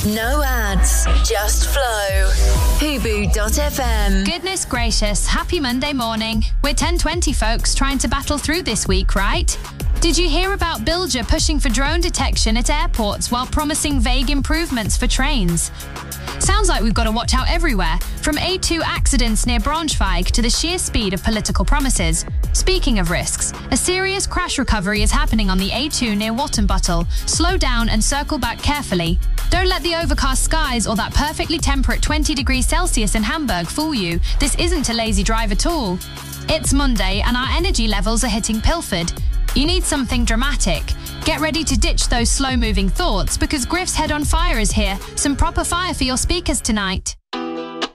No ads, just flow. Hubu.fm. Goodness gracious, happy Monday morning. We're 10:20 folks trying to battle through this week, right? Did you hear about Bilger pushing for drone detection at airports while promising vague improvements for trains? Sounds like we've got to watch out everywhere, from A2 accidents near Braunschweig to the sheer speed of political promises. Speaking of risks, a serious crash recovery is happening on the A2 near Wattenbüttel. Slow down and circle back carefully. Don't let the overcast skies or that perfectly temperate 20 degrees Celsius in Hamburg fool you. This isn't a lazy drive at all. It's Monday and our energy levels are hitting Pilford. You need something dramatic. Get ready to ditch those slow-moving thoughts because Griff's Head on Fire is here. Some proper fire for your speakers tonight.